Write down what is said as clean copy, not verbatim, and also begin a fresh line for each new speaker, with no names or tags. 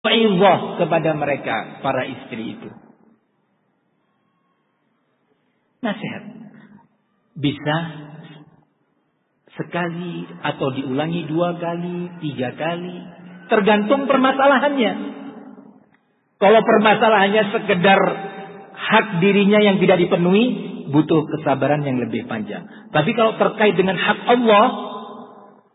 Mau'izah kepada mereka, para istri itu. Nasihat. Bisa sekali atau diulangi 2 kali, 3 kali. Tergantung permasalahannya. Kalau permasalahannya sekedar hak dirinya yang tidak dipenuhi, butuh kesabaran yang lebih panjang. Tapi kalau terkait dengan hak Allah,